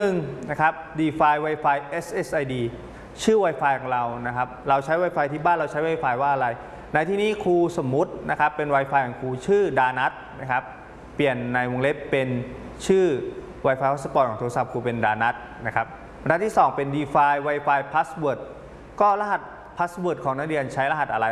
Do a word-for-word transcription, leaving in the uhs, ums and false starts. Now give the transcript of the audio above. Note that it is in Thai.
หนึ่งนะครับ define Wi-Fi เอส เอส ไอ ดี ชื่อ Wi-Fi ของเรานะครับเราใช้ Wi-Fi ที่บ้านเราใช้ Wi-Fi ว่าอะไรในที่นี้ครูสมมุตินะครับเป็น Wi-Fi ของครูชื่อดานัทนะครับเปลี่ยนในวงเล็บเป็นชื่อ Wi-Fi hotspot ของโทรศัพท์ครูเป็นดานัทนะครับบรรทัดที่สองเป็น define Wi-Fi password ก็รหัส password ของนักเรียนใช้รหัสอะไร